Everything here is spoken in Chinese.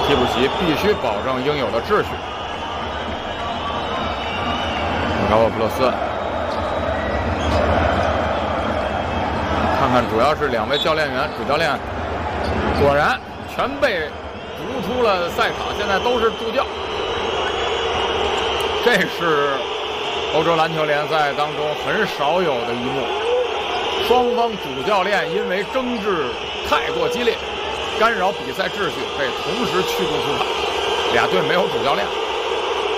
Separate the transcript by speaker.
Speaker 1: 替补席必须保证应有的秩序。高沃普洛斯，看看主要是2位教练员，主教练果然全被逐出了赛场，现在都是助教。这是欧洲篮球联赛当中很少有的一幕，双方主教练因为争执太过激烈，干扰比赛秩序，被同时驱逐出场。俩队没有主教练。